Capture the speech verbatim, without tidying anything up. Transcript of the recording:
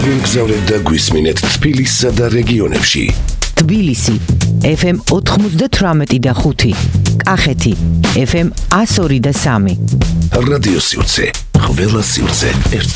გაგულგზავნეთ და გვისმინეთ თბილისსა და რეგიონებში. თბილისი ეფ ემ ოთხმოცდათვრამეტი და ხუთი, კახეთი ეფ ემ ათს ორი და სამი. რადიო სივრცე, ყველა სივრცე ერთ